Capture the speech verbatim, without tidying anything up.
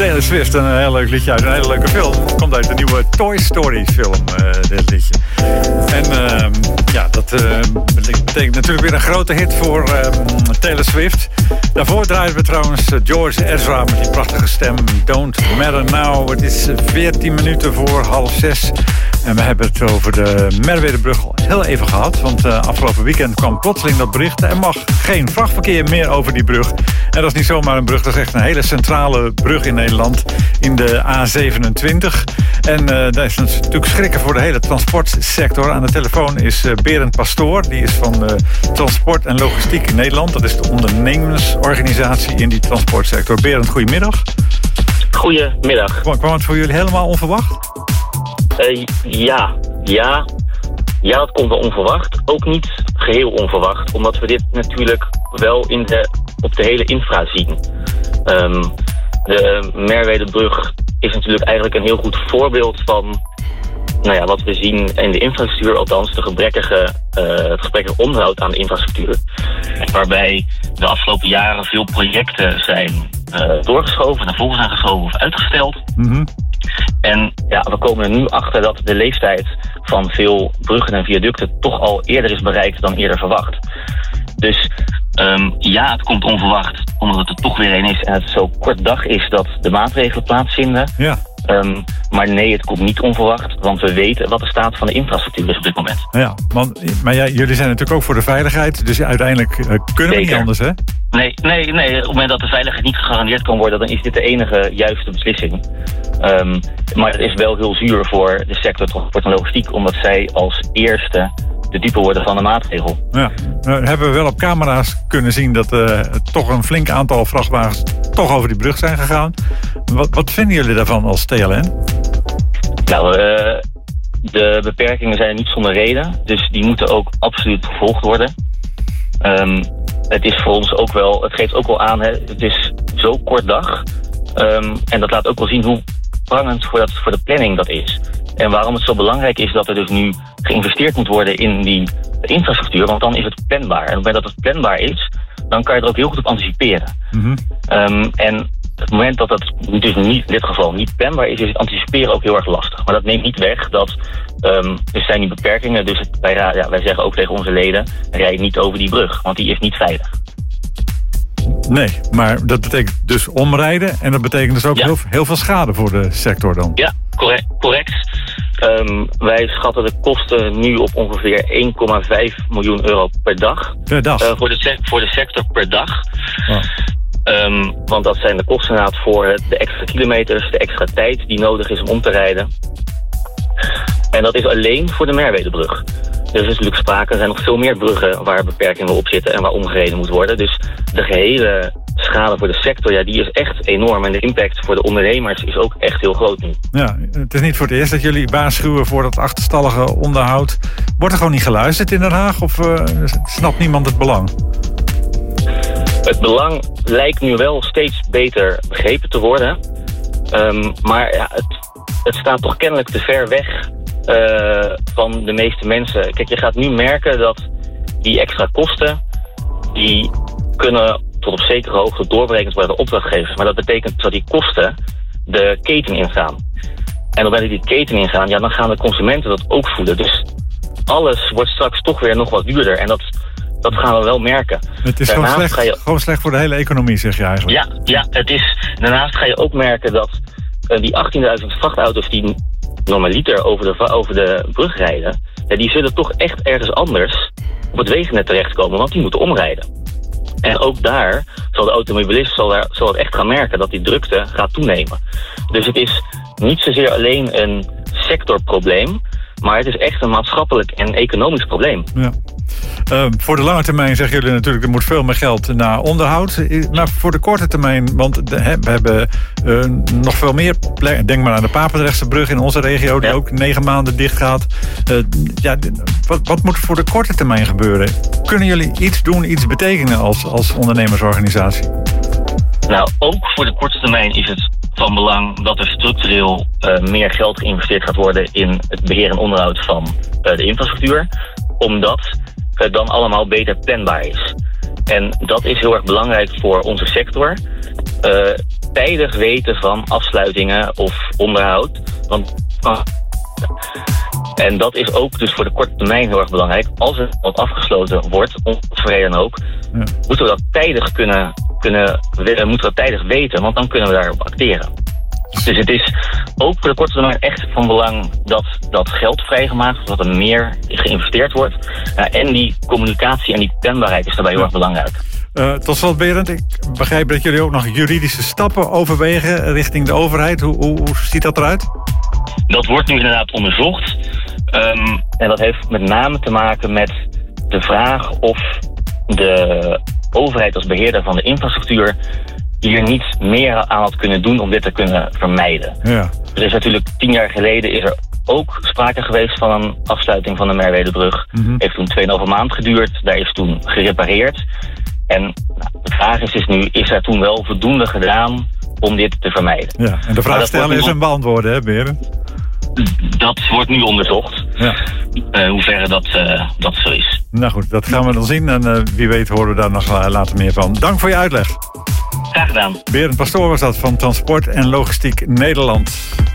Taylor Swift, een heel leuk liedje uit een hele leuke film. Het komt uit de nieuwe Toy Story film, uh, dit liedje. En uh, ja, dat uh, betekent natuurlijk weer een grote hit voor uh, Taylor Swift. Daarvoor draaien we trouwens George Ezra met die prachtige stem. Don't Matter Now. Het is veertien minuten voor half zes. En we hebben het over de Merwedebrug al heel even gehad. Want uh, afgelopen weekend kwam plotseling dat bericht. Er mag geen vrachtverkeer meer over die brug. En dat is niet zomaar een brug. Dat is echt een hele centrale brug in Nederland. In de A zevenentwintig. En uh, dat is natuurlijk schrikken voor de hele transportsector. Aan de telefoon is uh, Berend Pastoor. Die is van uh, Transport en Logistiek in Nederland. Dat is de ondernemersorganisatie in die transportsector. Berend, goedemiddag. Goedemiddag. Kwam het voor jullie helemaal onverwacht? Uh, ja, ja. Ja, het komt wel onverwacht. Ook niet geheel onverwacht. Omdat we dit natuurlijk wel in de, op de hele infra zien. Um, de Merwedebrug is natuurlijk eigenlijk een heel goed voorbeeld van nou ja, wat we zien in de infrastructuur, althans de gebrekkige, uh, het gebrekkige onderhoud aan de infrastructuur. Waarbij de afgelopen jaren veel projecten zijn uh, doorgeschoven, naar voren zijn geschoven of uitgesteld. Mm-hmm. En ja, we komen er nu achter dat de leeftijd van veel bruggen en viaducten toch al eerder is bereikt dan eerder verwacht. Dus um, ja, het komt onverwacht, omdat het er toch weer een is en het zo kort dag is dat de maatregelen plaatsvinden. Ja. Um, maar nee, het komt niet onverwacht, want we weten wat de staat van de infrastructuur is op dit moment. Ja, want, maar ja, jullie zijn natuurlijk ook voor de veiligheid, dus uiteindelijk uh, kunnen Zeker. we niet anders, hè? Nee, nee, nee, op het moment dat de veiligheid niet gegarandeerd kan worden, dan is dit de enige juiste beslissing. Um, maar het is wel heel zuur voor de sector transport en logistiek, omdat zij als eerste de dupe worden van de maatregel. Ja, nou hebben we wel op camera's kunnen zien dat uh, toch een flink aantal vrachtwagens toch over die brug zijn gegaan. Wat, wat vinden jullie daarvan als T L N? Nou, uh, de beperkingen zijn niet zonder reden, dus die moeten ook absoluut gevolgd worden. Um, het is voor ons ook wel, het geeft ook wel aan, hè, het is zo kort dag. Um, en dat laat ook wel zien hoe prangend voor, dat, voor de planning dat is. En waarom het zo belangrijk is dat er dus nu geïnvesteerd moet worden in die infrastructuur, want dan is het planbaar. En op het moment dat het planbaar is, dan kan je er ook heel goed op anticiperen. Mm-hmm. Um, en op het moment dat het dus niet, in dit geval niet planbaar is, is het anticiperen ook heel erg lastig. Maar dat neemt niet weg dat um, er zijn die beperkingen. Dus het, wij, ja, wij zeggen ook tegen onze leden, rijd niet over die brug, want die is niet veilig. Nee, maar dat betekent dus omrijden en dat betekent dus ook ja. heel, heel veel schade voor de sector dan. Ja, correct. correct. Um, wij schatten de kosten nu op ongeveer één komma vijf miljoen euro per dag. Per dag? Uh, voor, de sec- voor de sector per dag. Oh. Um, want dat zijn de kosten inderdaad voor de extra kilometers, de extra tijd die nodig is om om te rijden. En dat is alleen voor de Merwedebrug. Er is natuurlijk sprake, er zijn nog veel meer bruggen waar beperkingen op zitten en waar omgereden moet worden. Dus de gehele schade voor de sector, ja, die is echt enorm. En de impact voor de ondernemers is ook echt heel groot nu. Ja, het is niet voor het eerst dat jullie waarschuwen voor dat achterstallige onderhoud. Wordt er gewoon niet geluisterd in Den Haag of uh, snapt niemand het belang? Het belang lijkt nu wel steeds beter begrepen te worden. Um, maar ja, het, het staat toch kennelijk te ver weg Uh, van de meeste mensen. Kijk, je gaat nu merken dat die extra kosten, die kunnen tot op zekere hoogte doorberekend worden door opdrachtgevers. Maar dat betekent dat die kosten de keten ingaan. En op het moment dat die keten ingaan, ja, dan gaan de consumenten dat ook voelen. Dus alles wordt straks toch weer nog wat duurder. En dat, dat gaan we wel merken. Het is gewoon slecht, je... gewoon slecht voor de hele economie, zeg je eigenlijk. Ja, ja, het is. Daarnaast ga je ook merken dat uh, die achttienduizend vrachtauto's die normaliter over de, over de brug rijden, ja, die zullen toch echt ergens anders op het wegennet terechtkomen, want die moeten omrijden. En ook daar zal de automobilist zal daar, zal het echt gaan merken dat die drukte gaat toenemen. Dus het is niet zozeer alleen een sectorprobleem, maar het is echt een maatschappelijk en economisch probleem. Ja. Uh, voor de lange termijn zeggen jullie natuurlijk, er moet veel meer geld naar onderhoud. Maar voor de korte termijn, want de, he, we hebben uh, nog veel meer plekken. Denk maar aan de Papendrechtse brug in onze regio, die ja. ook negen maanden dicht gaat. Uh, ja, wat, wat moet voor de korte termijn gebeuren? Kunnen jullie iets doen, iets betekenen als, als ondernemersorganisatie? Nou, ook voor de korte termijn is het van belang dat er structureel uh, meer geld geïnvesteerd gaat worden in het beheer en onderhoud van uh, de infrastructuur. Omdat het dan allemaal beter planbaar is. En dat is heel erg belangrijk voor onze sector. Uh, tijdig weten van afsluitingen of onderhoud. Want, en dat is ook dus voor de korte termijn heel erg belangrijk. Als er wat afgesloten wordt, om wat reden dan ook, ja. moeten we dat tijdig kunnen, kunnen, moeten we dat tijdig weten, want dan kunnen we daarop acteren. Dus het is ook voor de korte termijn echt van belang dat dat geld vrijgemaakt wordt, dat er meer geïnvesteerd wordt. Uh, en die communicatie en die kenbaarheid is daarbij heel erg belangrijk. Uh, tot slot, Berend, ik begrijp dat jullie ook nog juridische stappen overwegen richting de overheid. Hoe, hoe, hoe ziet dat eruit? Dat wordt nu inderdaad onderzocht. Um, en dat heeft met name te maken met de vraag of de overheid als beheerder van de infrastructuur hier niet meer aan had kunnen doen om dit te kunnen vermijden. Ja. Er is natuurlijk tien jaar geleden is er ook sprake geweest van een afsluiting van de Merwedebrug. Mm-hmm. Heeft toen tweeënhalve maand geduurd. Daar is toen gerepareerd. En nou, de vraag is dus nu, is er toen wel voldoende gedaan om dit te vermijden? Ja, en de vraag stellen is een beantwoorden, hè, Berend? Dat wordt nu onderzocht. Ja. Uh, hoeverre dat, uh, dat zo is. Nou goed, dat gaan we dan zien. En uh, wie weet horen we daar nog uh, later meer van. Dank voor je uitleg. Graag gedaan. Berend Pastoor was dat van Transport en Logistiek Nederland.